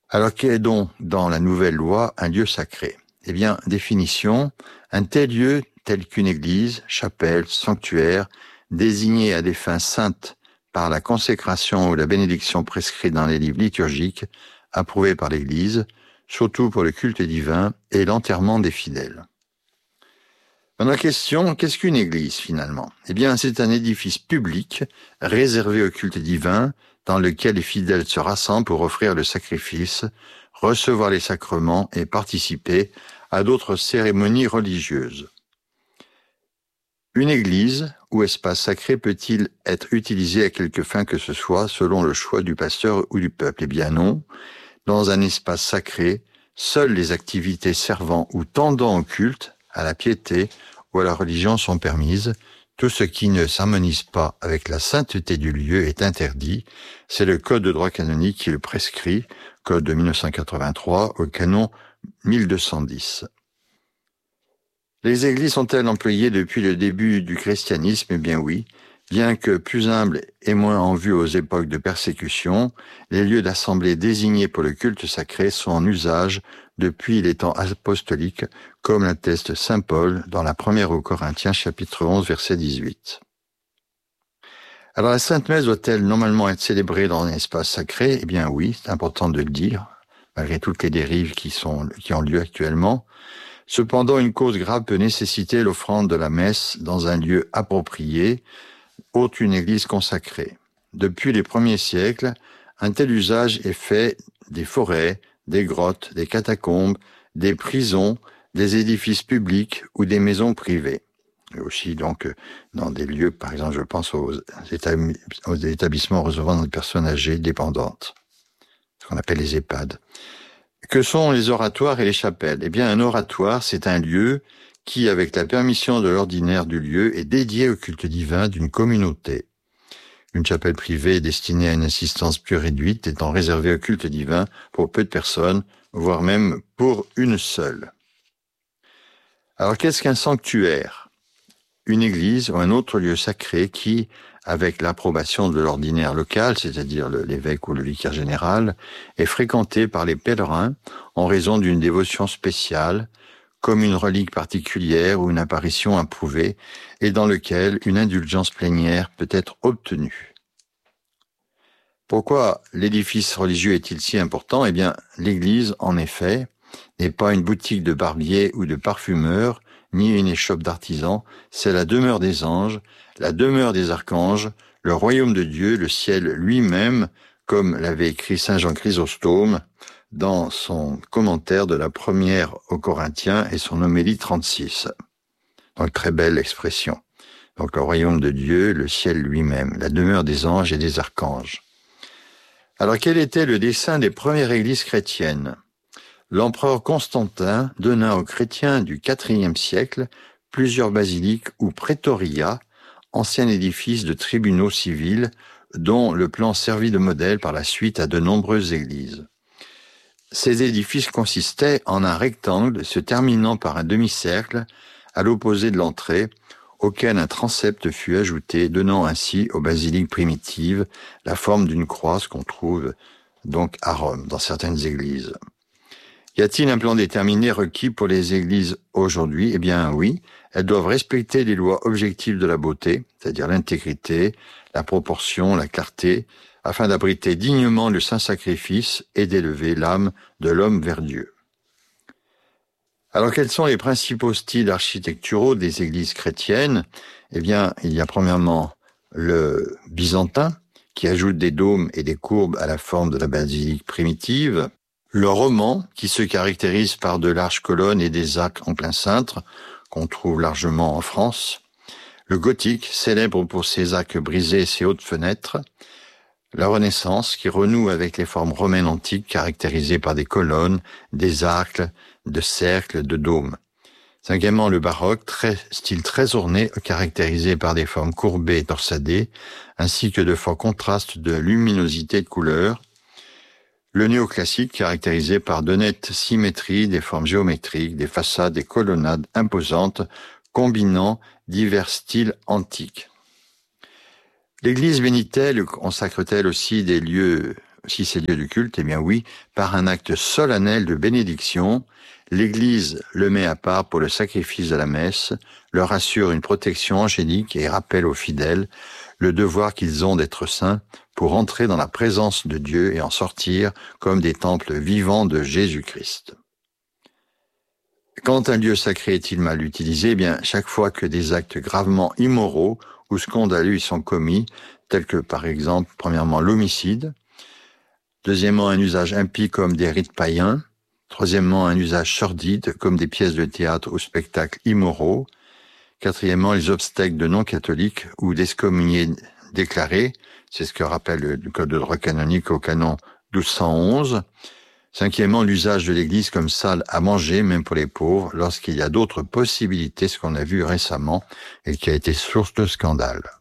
Alors, quel est donc dans la nouvelle loi un lieu sacré? Eh bien, définition, un tel lieu, tel qu'une église, chapelle, sanctuaire, désigné à des fins saintes par la consécration ou la bénédiction prescrite dans les livres liturgiques, approuvés par l'Église, surtout pour le culte divin et l'enterrement des fidèles. Maintenant, question, qu'est-ce qu'une église finalement? Eh bien, c'est un édifice public réservé au culte divin dans lequel les fidèles se rassemblent pour offrir le sacrifice, recevoir les sacrements et participer à d'autres cérémonies religieuses. Une église ou espace sacré peut-il être utilisé à quelque fin que ce soit selon le choix du pasteur ou du peuple? Eh bien non. Dans un espace sacré, seules les activités servant ou tendant au culte, à la piété ou à la religion sont permises. Tout ce qui ne s'harmonise pas avec la sainteté du lieu est interdit. C'est le Code de droit canonique qui le prescrit, Code de 1983, au canon 1210. Les églises sont-elles employées depuis le début du christianisme? Eh bien oui. Bien que plus humbles et moins en vue aux époques de persécution, les lieux d'assemblée désignés pour le culte sacré sont en usage depuis les temps apostoliques, comme l'atteste saint Paul dans la première aux Corinthiens, chapitre 11, verset 18. Alors la Sainte Messe doit-elle normalement être célébrée dans un espace sacré? Eh bien oui, c'est important de le dire, malgré toutes les dérives qui ont lieu actuellement. Cependant, une cause grave peut nécessiter l'offrande de la messe dans un lieu approprié, autre une église consacrée. Depuis les premiers siècles, un tel usage est fait des forêts, des grottes, des catacombes, des prisons, des édifices publics ou des maisons privées. Et aussi donc dans des lieux, par exemple, je pense aux établissements recevant des personnes âgées dépendantes, ce qu'on appelle les EHPAD. Que sont les oratoires et les chapelles? Eh bien, un oratoire, c'est un lieu qui, avec la permission de l'ordinaire du lieu, est dédié au culte divin d'une communauté. Une chapelle privée est destinée à une assistance plus réduite, étant réservée au culte divin pour peu de personnes, voire même pour une seule. Alors, qu'est-ce qu'un sanctuaire? Une église ou un autre lieu sacré qui, avec l'approbation de l'ordinaire local, c'est-à-dire l'évêque ou le vicaire général, est fréquenté par les pèlerins en raison d'une dévotion spéciale, comme une relique particulière ou une apparition approuvée, et dans lequel une indulgence plénière peut être obtenue. Pourquoi l'édifice religieux est-il si important? Eh bien, l'église, en effet, n'est pas une boutique de barbier ou de parfumeur, ni une échoppe d'artisans, c'est la demeure des anges, la demeure des archanges, le royaume de Dieu, le ciel lui-même, comme l'avait écrit saint Jean Chrysostome dans son commentaire de la première aux Corinthiens et son homélie 36. Donc, très belle expression. Donc, le royaume de Dieu, le ciel lui-même, la demeure des anges et des archanges. Alors, quel était le dessein des premières églises chrétiennes? L'empereur Constantin donna aux chrétiens du IVe siècle plusieurs basiliques ou prétoria, anciens édifices de tribunaux civils, dont le plan servit de modèle par la suite à de nombreuses églises. Ces édifices consistaient en un rectangle se terminant par un demi-cercle à l'opposé de l'entrée, auquel un transept fut ajouté, donnant ainsi aux basiliques primitives la forme d'une croix, ce qu'on trouve donc à Rome, dans certaines églises. Y a-t-il un plan déterminé requis pour les églises aujourd'hui? Eh bien oui, elles doivent respecter les lois objectives de la beauté, c'est-à-dire l'intégrité, la proportion, la clarté, afin d'abriter dignement le saint sacrifice et d'élever l'âme de l'homme vers Dieu. Alors, quels sont les principaux styles architecturaux des églises chrétiennes? Eh bien, il y a premièrement le byzantin, qui ajoute des dômes et des courbes à la forme de la basilique primitive. Le roman, qui se caractérise par de larges colonnes et des arcs en plein cintre, qu'on trouve largement en France. Le gothique, célèbre pour ses arcs brisés et ses hautes fenêtres. La Renaissance, qui renoue avec les formes romaines antiques caractérisées par des colonnes, des arcs, de cercles, de dômes. Cinquièmement, le baroque, style très orné, caractérisé par des formes courbées et torsadées, ainsi que de forts contrastes de luminosité et de couleurs. Le néoclassique, caractérisé par de nettes symétries, des formes géométriques, des façades et colonnades imposantes, combinant divers styles antiques. L'Église bénit-elle, consacre-t-elle aussi des lieux si c'est lieu de culte, eh bien oui, par un acte solennel de bénédiction, l'Église le met à part pour le sacrifice de la messe, leur assure une protection angélique et rappelle aux fidèles le devoir qu'ils ont d'être saints pour entrer dans la présence de Dieu et en sortir comme des temples vivants de Jésus-Christ. Quand un lieu sacré est-il mal utilisé, eh bien, chaque fois que des actes gravement immoraux ou scandaleux y sont commis, tels que, par exemple, premièrement, l'homicide, deuxièmement, un usage impie comme des rites païens, troisièmement, un usage sordide comme des pièces de théâtre ou spectacles immoraux, quatrièmement, les obsèques de non-catholiques ou d'excommuniés déclarés, c'est ce que rappelle le code de droit canonique au canon 1211, cinquièmement, l'usage de l'église comme salle à manger, même pour les pauvres, lorsqu'il y a d'autres possibilités, ce qu'on a vu récemment et qui a été source de scandale.